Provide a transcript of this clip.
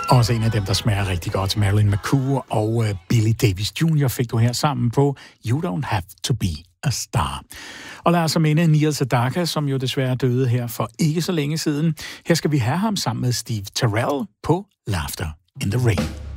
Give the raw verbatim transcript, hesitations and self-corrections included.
Også en af dem, der smager rigtig godt. Marilyn McCoo og uh, Billy Davis junior fik du her sammen på You Don't Have to Be a Star. Og lad os så minde Neil Sedaka, som jo desværre døde her for ikke så længe siden. Her skal vi have ham sammen med Steve Terrell på Laughter in the Rain.